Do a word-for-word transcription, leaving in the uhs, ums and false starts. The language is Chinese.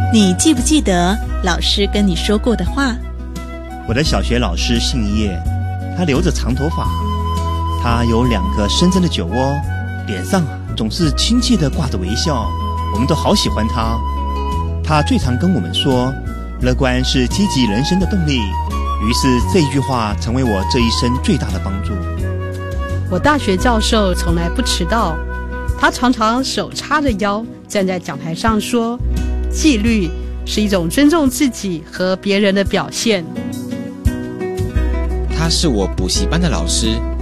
你记不记得老师跟你说过的话？ 我的小学老师姓叶，他留着长头发，他有两个深深的酒窝，脸上总是亲切地挂着微笑，我们都好喜欢他。他最常跟我们说，乐观是积极人生的动力，于是这一句话成为我这一生最大的帮助。 我大学教授从来不迟到，他常常手叉着腰站在讲台上说，纪律是一种尊重自己和别人的表现。 他是我补习班的老师，